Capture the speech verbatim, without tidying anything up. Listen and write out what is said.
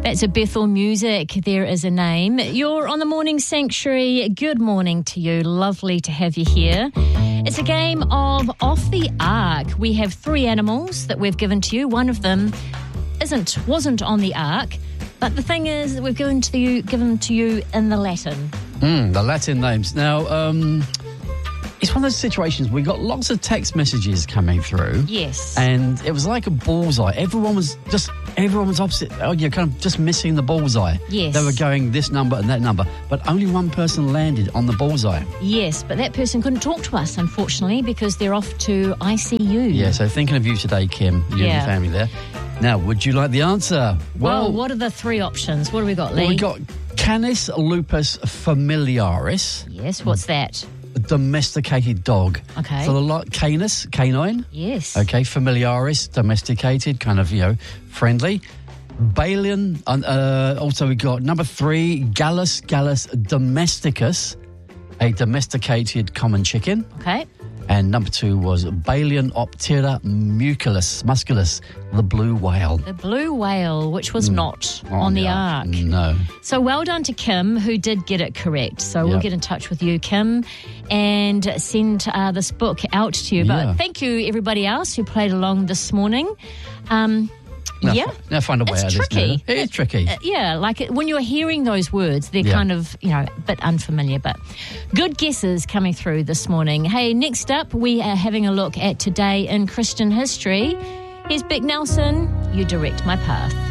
That's a Bethel Music. There is a name. You're on the Morning Sanctuary. Good morning to you. Lovely to have you here. It's a game of Off the Ark. We have three animals that we've given to you. One of them isn't, wasn't on the ark. But the thing is, we've given to you, given to you in the Latin. Mm, the Latin names. Now, um, it's one of those situations we got lots of text messages coming through. Yes. And it was like a bullseye. Everyone was just, everyone was opposite. Oh, you're kind of just missing the bullseye. Yes. They were going this number and that number, but only one person landed on the bullseye. Yes, but that person couldn't talk to us, unfortunately, because they're off to I C U. Yeah, so thinking of you today, Kim, you Yeah. and your family there. Now, would you like the answer? Well, what are the three options? What have we got, Lee? Well, we got Canis lupus familiaris. Yes, what's that? A domesticated dog. Okay. So the lot Canis, canine. Yes. Okay, familiaris, domesticated, kind of, you know, friendly. Balian, uh, also we got number three, Gallus gallus domesticus, a domesticated common chicken. Okay. And number two was Balian optera muculus, musculus, the blue whale. The blue whale, which was not Oh, on the yeah. ark. No. So well done to Kim, who did get it correct. So we'll Yep. get in touch with you, Kim, and send uh, this book out to you. Yeah. But thank you, everybody else who played along this morning. Um, Now, yeah. f- now find a way It's out of this. tricky. now. It is tricky. Uh, yeah, like it, when you're hearing those words, they're Yeah. kind of, you know, a bit unfamiliar, but good guesses coming through this morning. Hey, next up, we are having a look at today in Christian history. Here's Beck Nelson, You Direct My Path.